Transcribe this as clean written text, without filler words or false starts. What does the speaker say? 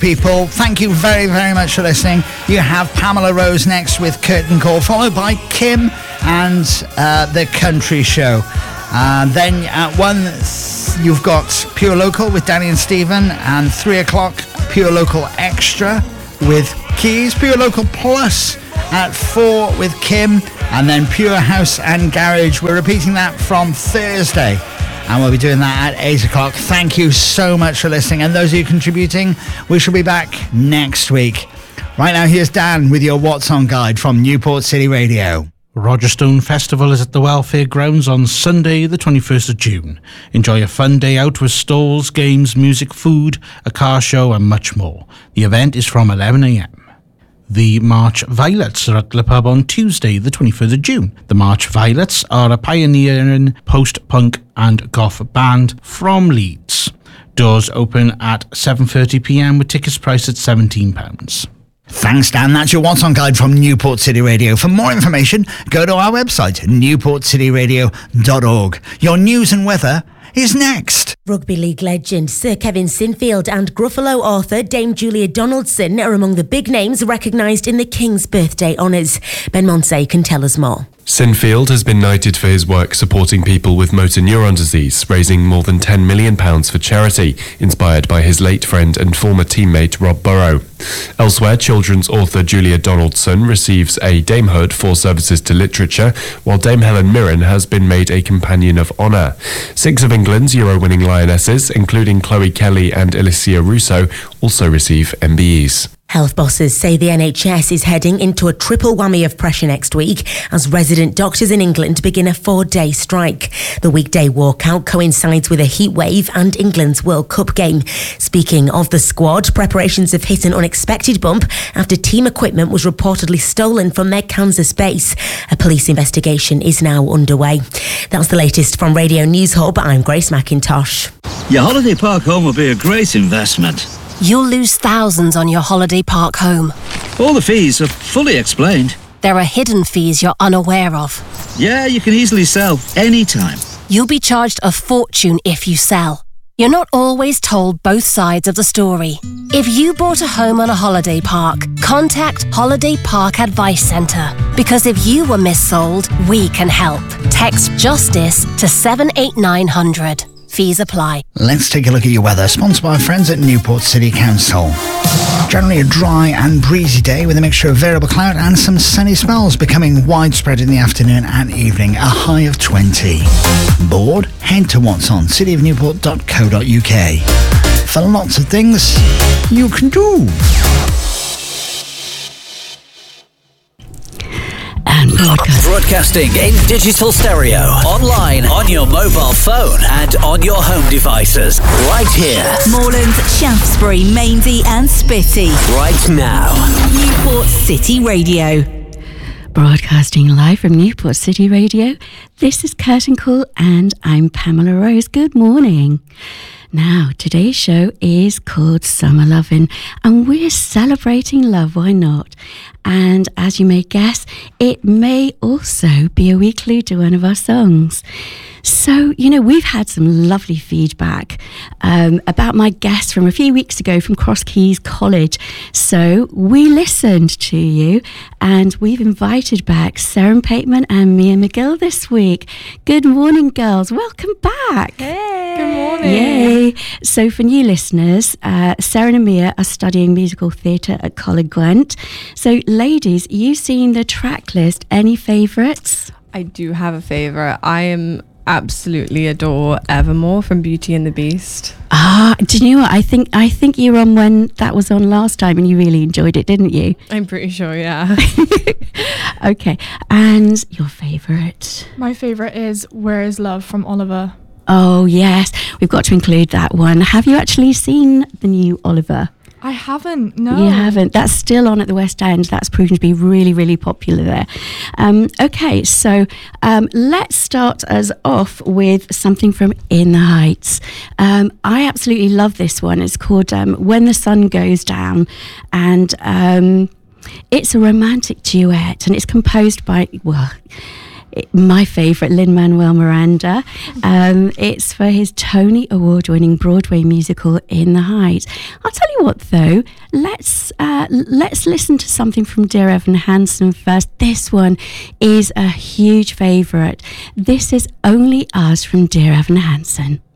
People, thank you very, very much for listening. You have Pamela Rose next with Curtain Call, followed by Kim and The Country Show. Then at 1, you've got Pure Local with Danny and Stephen, and 3 o'clock, Pure Local Extra with Keys, Pure Local Plus at 4 with Kim, and then Pure House and Garage. We're repeating that from Thursday, and we'll be doing that at 8 o'clock. Thank you so much for listening, and those of you contributing, we shall be back next week. Right now, here's Dan with your What's On guide from Newport City Radio. Rogerstone Festival is at the Welfare Grounds on Sunday, the 21st of June. Enjoy a fun day out with stalls, games, music, food, a car show and much more. The event is from 11 a.m. The March Violets are at the pub on Tuesday, the 23rd of June. The March Violets are a pioneering post-punk and goth band from Leeds. Doors open at 7:30 p.m. with tickets priced at £17. Thanks, Dan. That's your What's On guide from Newport City Radio. For more information, go to our website, newportcityradio.org. Your news and weather is next. Rugby league legend Sir Kevin Sinfield and Gruffalo author Dame Julia Donaldson are among the big names recognised in the King's birthday honours. Ben Monsey can tell us more. Sinfield has been knighted for his work supporting people with motor neuron disease, raising more than £10 million for charity, inspired by his late friend and former teammate Rob Burrow. Elsewhere, children's author Julia Donaldson receives a damehood for services to literature, while Dame Helen Mirren has been made a Companion of Honour. 6 of England's Euro-winning lionesses, including Chloe Kelly and Alicia Russo, also receive MBEs. Health bosses say the NHS is heading into a triple whammy of pressure next week as resident doctors in England begin a 4-day strike. The weekday walkout coincides with a heat wave and England's World Cup game. Speaking of the squad, preparations have hit an unexpected bump after team equipment was reportedly stolen from their Kansas base. A police investigation is now underway. That's the latest from Radio News Hub. I'm Grace McIntosh. Your holiday park home will be a great investment. You'll lose thousands on your holiday park home. All the fees are fully explained. There are hidden fees you're unaware of. Yeah, you can easily sell anytime. You'll be charged a fortune if you sell. You're not always told both sides of the story. If you bought a home on a holiday park, contact Holiday Park Advice Centre. Because if you were missold, we can help. Text JUSTICE to 78900. Fees apply. Let's take a look at your weather, sponsored by our friends at Newport City Council. Generally a dry and breezy day with a mixture of variable cloud and some sunny spells, becoming widespread in the afternoon and evening, a high of 20. Bored? Head to what's on cityofnewport.co.uk for lots of things you can do. And broadcasting in digital stereo, online, on your mobile phone and on your home devices. Right here. Moreland, Shaftesbury, Mainsey and Spitty. Right now. Newport City Radio. Broadcasting live from Newport City Radio, this is Curtain Call and I'm Pamela Rose. Good morning. Now, today's show is called Summer Lovin' and we're celebrating love, why not? And as you may guess, it may also be a wee clue to one of our songs. So, we've had some lovely feedback about my guest from a few weeks ago from Cross Keys College. So we listened to you and we've invited back Sarah Pateman and Mia McGill this week. Good morning, girls. Welcome back. Hey. Good morning. Yay. So for new listeners, Sarah and Mia are studying musical theatre at Coleg Gwent. So ladies, you've seen the track list. Any favourites? I do have a favourite. I absolutely adore Evermore from Beauty and the Beast. Do you know what? I think you were on when that was on last time and you really enjoyed it, didn't you? I'm pretty sure, yeah. Okay. And your favourite? My favourite is Where Is Love from Oliver. Oh, yes. We've got to include that one. Have you actually seen the new Oliver? I haven't, no. You haven't? That's still on at the West End. That's proven to be really, really popular there. Okay, so let's start us off with something from In the Heights. I absolutely love this one. It's called When the Sun Goes Down. And it's a romantic duet. And it's composed by, my favourite, Lin-Manuel Miranda. It's for his Tony Award-winning Broadway musical In the Heights. I'll tell you what, though, let's listen to something from Dear Evan Hansen first. This one is a huge favourite. This is Only Us from Dear Evan Hansen.